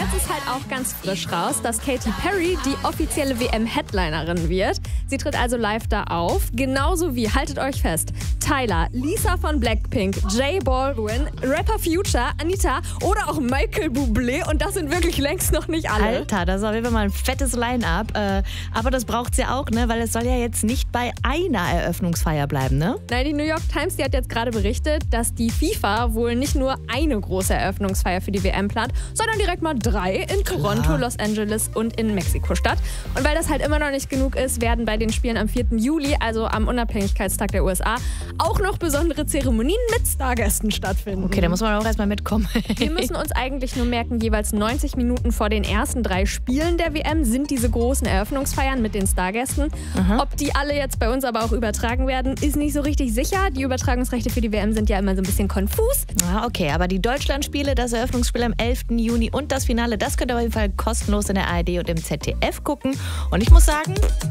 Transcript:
jetzt ist halt auch ganz frisch raus, dass Katy Perry die offizielle WM-Headlinerin wird. Sie tritt also live da auf. Genauso wie, haltet euch fest, Tyler, Lisa von Blackpink, Jay Baldwin, Rapper Future, Anita oder auch Michael Bublé. Und das sind wirklich längst noch nicht alle. Alter, das ist auf jeden Fall mal ein fettes Line-Up. Aber das braucht's ja auch, ne? Weil es soll ja jetzt nicht bei einer Eröffnungsfeier bleiben, ne? Nein, die New York Times, die hat jetzt gerade berichtet, dass die FIFA wohl nicht nur eine große Eröffnungsfeier für die WM plant, sondern direkt mal 3 in Toronto, Los Angeles und in Mexiko-Stadt. Und weil das halt immer noch nicht genug ist, werden bei den Spielen am 4. Juli, also am Unabhängigkeitstag der USA, auch noch besondere Zeremonien mit Stargästen stattfinden. Okay, da muss man auch erstmal mitkommen. Wir müssen uns eigentlich nur merken, jeweils 90 Minuten vor den ersten 3 Spielen der WM sind diese großen Eröffnungsfeiern mit den Stargästen. Ob die alle jetzt bei uns aber auch übertragen werden, ist nicht so richtig sicher. Die Übertragungsrechte für die WM sind ja immer so ein bisschen konfus. Okay, aber die Deutschlandspiele, das Eröffnungsspiel am 11. Juni und das Finale, das könnt ihr auf jeden Fall kostenlos in der ARD und im ZDF gucken. Und ich muss sagen,